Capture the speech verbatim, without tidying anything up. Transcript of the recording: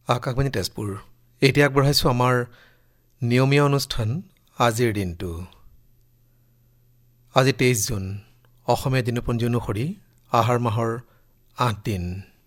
আকাশবাণী তেজপুৰ এতিয়া আগবঢ়াইছোঁ আমাৰ নিয়মীয়া অনুষ্ঠান আজিৰ দিনটো। আজি তেইছ জুন, অসমীয়া দিনপঞ্জী অনুসৰি আহাৰ মাহৰ আঠ দিন।